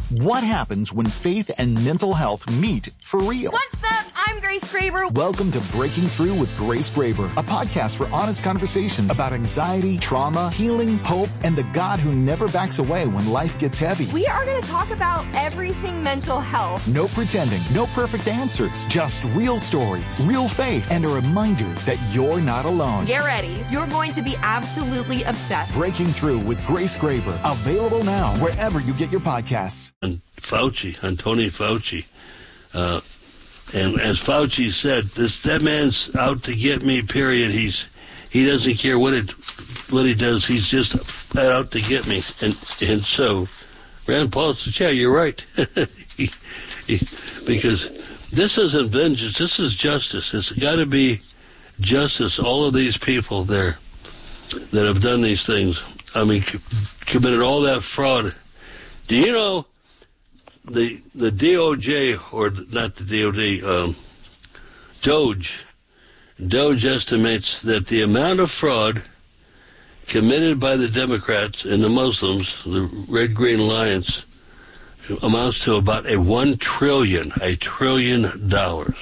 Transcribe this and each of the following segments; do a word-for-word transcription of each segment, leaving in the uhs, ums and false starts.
What happens when faith and mental health meet for real? What's up? I'm Grace Graber. Welcome to Breaking Through with Grace Graber, a podcast for honest conversations about anxiety, trauma, healing, hope, and the God who never backs away when life gets heavy. We are going to talk about everything mental health. No pretending, no perfect answers, just real stories, real faith, and a reminder that you're not alone. Get ready. You're going to be absolutely obsessed. Breaking Through with Grace Graber, available now wherever you get your podcasts. And Fauci, on Tony Fauci. Uh, and as Fauci said, this that man's out to get me, period. He's he doesn't care what it what he does. He's just out to get me. And and so Rand Paul says, yeah, you're right. he, he, because this isn't vengeance. This is justice. It's got to be justice. All of these people there that have done these things, I mean, committed all that fraud. Do you know the the D O J, or not the D O D, um, Doge, Doge estimates that the amount of fraud committed by the Democrats and the Muslims, the Red Green Alliance, amounts to about a one trillion, a trillion dollars.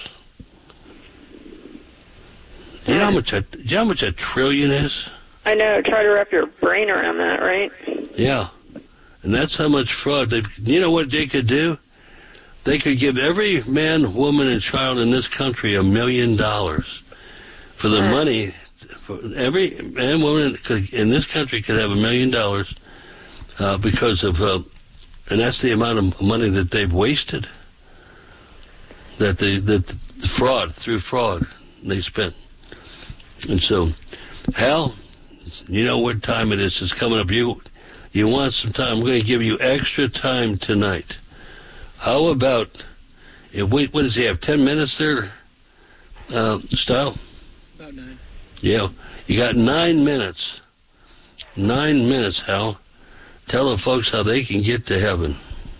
Do you know how much a, do you know how much a trillion is? I know. Try to wrap your brain around that, right? Yeah. And that's how much fraud they. You know what they could do? They could give every man, woman, and child in this country a million dollars for the money. For every man, woman could, in this country could have a million dollars uh, because of, uh, and that's the amount of money that they've wasted. That they that the fraud through fraud they spent. And so, Hal, you know what time it is? It's coming up. You. You want some time? I'm going to give you extra time tonight. How about, if we, what does he have, ten minutes there, uh, Style? About nine. Yeah, you got nine minutes. Nine minutes, Hal. Tell the folks how they can get to heaven.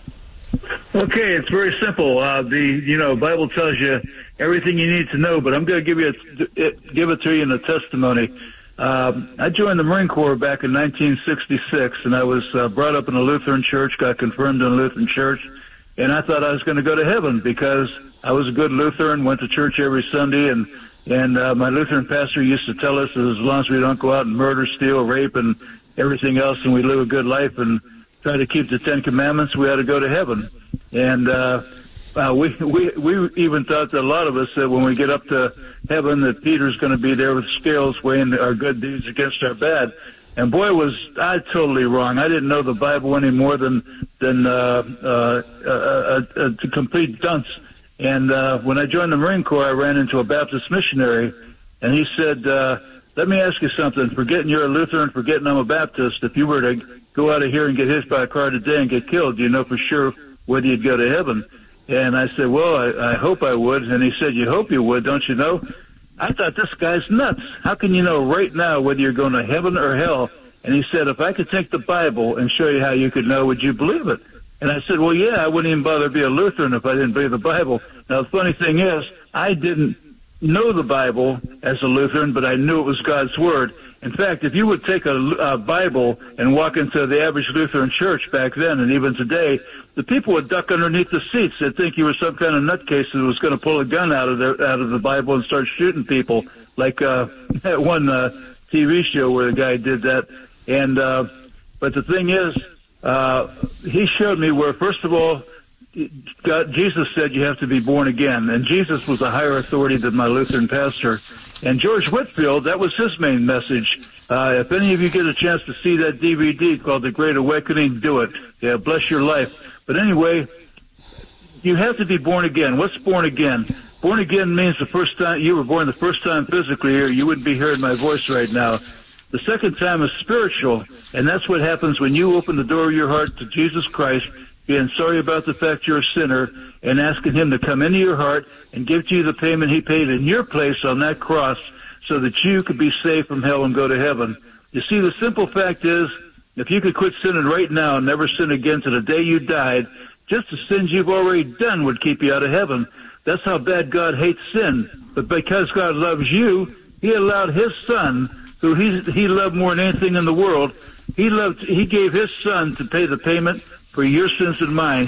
Okay, it's very simple. Uh, the you know Bible tells you everything you need to know, but I'm going to give you a, it, give it to you in a testimony. Uh, I joined the Marine Corps back in nineteen sixty-six, and I was uh, brought up in a Lutheran church, got confirmed in a Lutheran church, and I thought I was going to go to heaven because I was a good Lutheran, went to church every Sunday, and and uh, my Lutheran pastor used to tell us that as long as we don't go out and murder, steal, rape, and everything else, and we live a good life and try to keep the Ten Commandments, we ought to go to heaven. And uh, uh, we we we even thought that a lot of us that when we get up to heaven that Peter's going to be there with scales weighing our good deeds against our bad. And boy, was I totally wrong. I didn't know the Bible any more than than uh, uh, a, a, a complete dunce. And uh, when I joined the Marine Corps, I ran into a Baptist missionary, and he said, uh, let me ask you something. Forgetting you're a Lutheran, forgetting I'm a Baptist, if you were to go out of here and get hit by a car today and get killed, do you know for sure whether you'd go to heaven? And I said, well, I, I hope I would. And he said, you hope you would, don't you know? I thought, this guy's nuts. How can you know right now whether you're going to heaven or hell? And he said, if I could take the Bible and show you how you could know, would you believe it? And I said, well, yeah, I wouldn't even bother to be a Lutheran if I didn't believe the Bible. Now, the funny thing is, I didn't know the Bible as a Lutheran, but I knew it was God's Word. In fact, if you would take a, a Bible and walk into the average Lutheran church back then and even today, the people would duck underneath the seats. They'd think you were some kind of nutcase that was going to pull a gun out of their, out of the Bible and start shooting people, like uh, that one uh, T V show where the guy did that. And uh, but the thing is, uh, he showed me where, first of all, God, Jesus said you have to be born again, and Jesus was a higher authority than my Lutheran pastor. And George Whitefield, that was his main message. Uh, if any of you get a chance to see that D V D called The Great Awakening, do it. Yeah, bless your life. But anyway, you have to be born again. What's born again? Born again means the first time you were born, the first time physically here, you wouldn't be hearing my voice right now. The second time is spiritual, and that's what happens when you open the door of your heart to Jesus Christ, being sorry about the fact you're a sinner, and asking him to come into your heart and give to you the payment he paid in your place on that cross so that you could be saved from hell and go to heaven. You see, the simple fact is, if you could quit sinning right now and never sin again to the day you died, just the sins you've already done would keep you out of heaven. That's how bad God hates sin. But because God loves you, he allowed his son, who he, he loved more than anything in the world, he loved, he gave his son to pay the payment for your sins and mine.